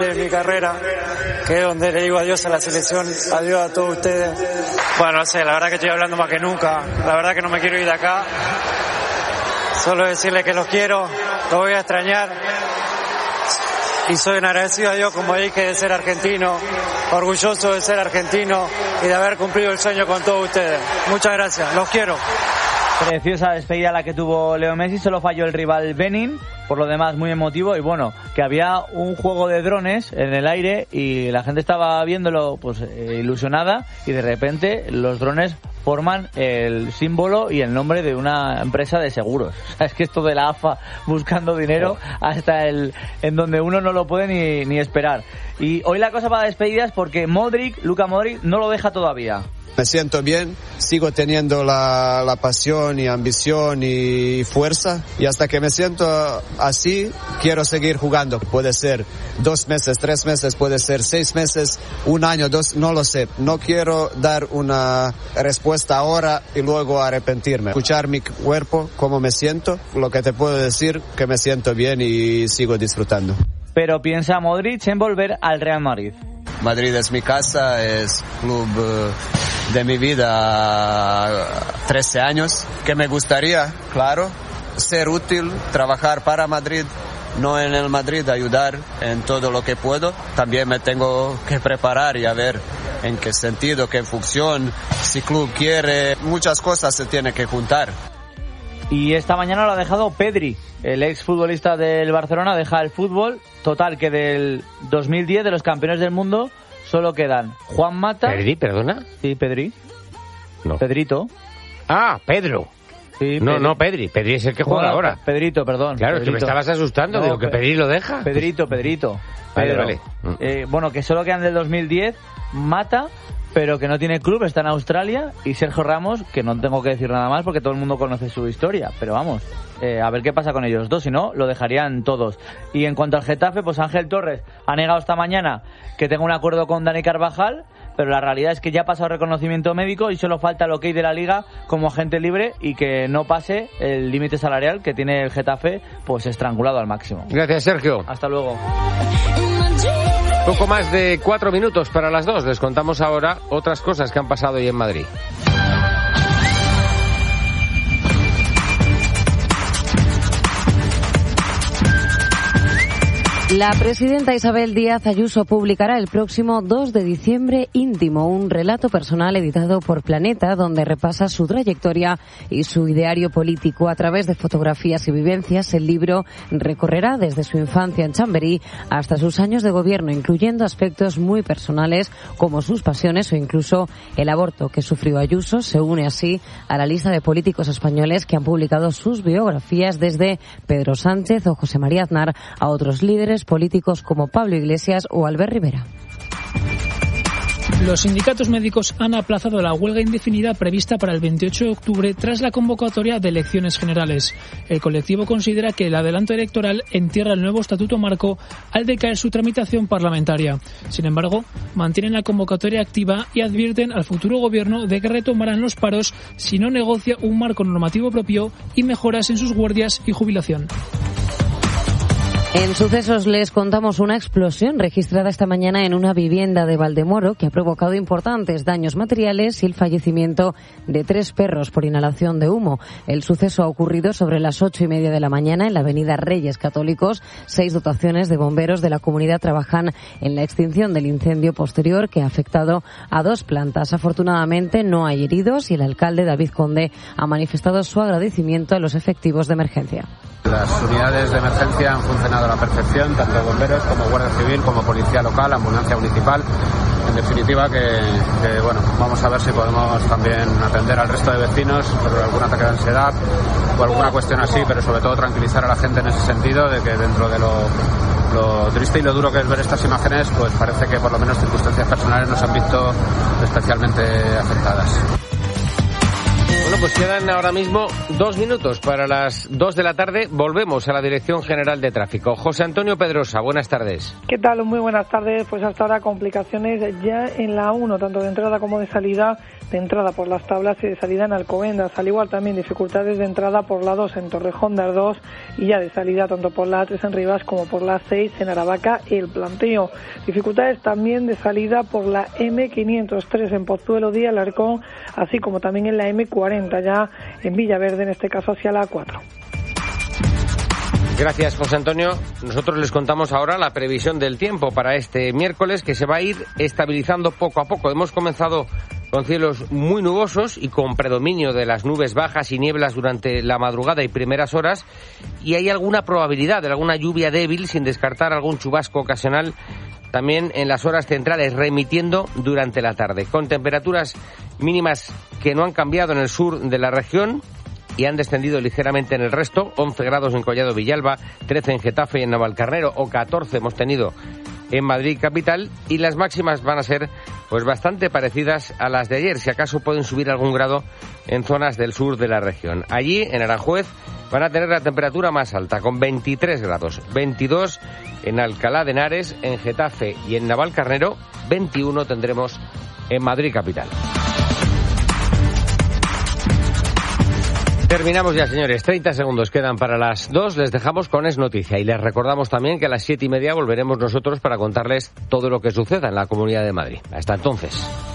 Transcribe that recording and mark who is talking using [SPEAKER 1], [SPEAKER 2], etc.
[SPEAKER 1] de mi carrera, que es donde le digo adiós a la selección, adiós a todos ustedes. Bueno, no sé, la verdad que estoy hablando más que nunca, la verdad que no me quiero ir de acá, solo decirles que los quiero, los voy a extrañar y soy un agradecido a Dios, como dije, de ser argentino, orgulloso de ser argentino y de haber cumplido el sueño con todos ustedes. Muchas gracias, los quiero.
[SPEAKER 2] Preciosa despedida la que tuvo Leo Messi, solo falló el rival Benin, por lo demás muy emotivo, y bueno, que había un juego de drones en el aire y la gente estaba viéndolo pues ilusionada, y de repente los drones forman el símbolo y el nombre de una empresa de seguros. O sea, es que esto de la AFA buscando dinero hasta en donde uno no lo puede ni esperar. Y hoy la cosa para despedidas porque Luka Modric no lo deja todavía.
[SPEAKER 3] Me siento bien, sigo teniendo la pasión y ambición y fuerza, y hasta que me siento así quiero seguir jugando. Puede ser 2 meses, 3 meses, puede ser 6 meses, 1 año, 2, no lo sé. No quiero dar una respuesta ahora y luego arrepentirme. Escuchar mi cuerpo, cómo me siento, lo que te puedo decir, que me siento bien y sigo disfrutando.
[SPEAKER 2] Pero piensa Modric en volver al Real Madrid.
[SPEAKER 3] Madrid es mi casa, es club de mi vida, 13 años, que me gustaría, claro, ser útil, trabajar para Madrid, no en el Madrid, ayudar en todo lo que puedo. También me tengo que preparar y a ver en qué sentido, qué función, si club quiere, muchas cosas se tienen que juntar.
[SPEAKER 2] Y esta mañana lo ha dejado Pedri, el exfutbolista del Barcelona, deja el fútbol. Total, que del 2010, de los campeones del mundo, solo quedan Juan Mata...
[SPEAKER 4] ¿Pedri, perdona?
[SPEAKER 2] Sí, Pedri.
[SPEAKER 4] No.
[SPEAKER 2] Pedrito.
[SPEAKER 4] Ah, Pedro.
[SPEAKER 2] Sí,
[SPEAKER 4] no, Pedri. Pedri es el que juega ahora.
[SPEAKER 2] Pedrito, perdón.
[SPEAKER 4] Claro,
[SPEAKER 2] Pedrito.
[SPEAKER 4] es que me estabas asustando.
[SPEAKER 2] No,
[SPEAKER 4] digo, ¿que Pedri lo deja?
[SPEAKER 2] Pedrito.
[SPEAKER 4] Vale.
[SPEAKER 2] Bueno, que solo quedan del 2010 Mata, pero que no tiene club, está en Australia, y Sergio Ramos, que no tengo que decir nada más porque todo el mundo conoce su historia, pero vamos, a ver qué pasa con ellos dos, si no, lo dejarían todos. Y en cuanto al Getafe, pues Ángel Torres ha negado esta mañana que tenga un acuerdo con Dani Carvajal, pero la realidad es que ya ha pasado reconocimiento médico y solo falta el ok de la Liga como agente libre y que no pase el límite salarial que tiene el Getafe, pues estrangulado al máximo.
[SPEAKER 4] Gracias, Sergio.
[SPEAKER 2] Hasta luego.
[SPEAKER 4] Poco más de 4 minutos para las 2. Les contamos ahora otras cosas que han pasado hoy en Madrid.
[SPEAKER 5] La presidenta Isabel Díaz Ayuso publicará el próximo 2 de diciembre Íntimo, un relato personal editado por Planeta, donde repasa su trayectoria y su ideario político a través de fotografías y vivencias. El libro recorrerá desde su infancia en Chamberí hasta sus años de gobierno, incluyendo aspectos muy personales como sus pasiones o incluso el aborto que sufrió Ayuso. Se une así a la lista de políticos españoles que han publicado sus biografías, desde Pedro Sánchez o José María Aznar a otros líderes políticos como Pablo Iglesias o Albert Rivera.
[SPEAKER 6] Los sindicatos médicos han aplazado la huelga indefinida prevista para el 28 de octubre tras la convocatoria de elecciones generales. El colectivo considera que el adelanto electoral entierra el nuevo estatuto marco al decaer su tramitación parlamentaria. Sin embargo, mantienen la convocatoria activa y advierten al futuro gobierno de que retomarán los paros si no negocia un marco normativo propio y mejoras en sus guardias y jubilación.
[SPEAKER 5] En sucesos les contamos una explosión registrada esta mañana en una vivienda de Valdemoro que ha provocado importantes daños materiales y el fallecimiento de 3 perros por inhalación de humo. El suceso ha ocurrido sobre las 8:30 de la mañana en la avenida Reyes Católicos. 6 dotaciones de bomberos de la comunidad trabajan en la extinción del incendio posterior que ha afectado a 2 plantas. Afortunadamente no hay heridos y el alcalde David Conde ha manifestado su agradecimiento a los efectivos de emergencia.
[SPEAKER 7] Las unidades de emergencia han funcionado a la perfección, tanto bomberos como Guardia Civil, como Policía Local, Ambulancia Municipal. En definitiva, que bueno, vamos a ver si podemos también atender al resto de vecinos por algún ataque de ansiedad o alguna cuestión así, pero sobre todo tranquilizar a la gente en ese sentido, de que dentro de lo triste y lo duro que es ver estas imágenes, pues parece que por lo menos circunstancias personales nos han visto especialmente afectadas.
[SPEAKER 4] Bueno, pues quedan ahora mismo 2 minutos para las 2 de la tarde. Volvemos a la Dirección General de Tráfico. José Antonio Pedrosa, buenas tardes.
[SPEAKER 8] ¿Qué tal? Muy buenas tardes. Pues hasta ahora complicaciones ya en la 1, tanto de entrada como de salida por las tablas y de salida en Alcobendas. Al igual también dificultades de entrada por la 2 en Torrejón de Ardoz y ya de salida tanto por la A3 en Rivas como por la 6 en Aravaca El Planteo. Dificultades también de salida por la M503 en Pozuelo de Alarcón, así como también en la M40 ya en Villaverde, en este caso hacia la A4.
[SPEAKER 4] Gracias, José Antonio. Nosotros les contamos ahora la previsión del tiempo para este miércoles, que se va a ir estabilizando poco a poco. Hemos comenzado con cielos muy nubosos y con predominio de las nubes bajas y nieblas durante la madrugada y primeras horas, y hay alguna probabilidad de alguna lluvia débil, sin descartar algún chubasco ocasional también en las horas centrales, remitiendo durante la tarde, con temperaturas mínimas que no han cambiado en el sur de la región y han descendido ligeramente en el resto. 11 grados en Collado Villalba, 13 en Getafe y en Navalcarnero, o 14 hemos tenido en Madrid capital, y las máximas van a ser pues bastante parecidas a las de ayer, si acaso pueden subir algún grado en zonas del sur de la región. Allí, en Aranjuez, van a tener la temperatura más alta, con 23 grados, 22 en Alcalá de Henares, en Getafe y en Navalcarnero, 21 tendremos en Madrid capital. Terminamos ya, señores. 30 segundos quedan para las 2. Les dejamos con Es Noticia y les recordamos también que a las 7:30 volveremos nosotros para contarles todo lo que suceda en la Comunidad de Madrid. Hasta entonces.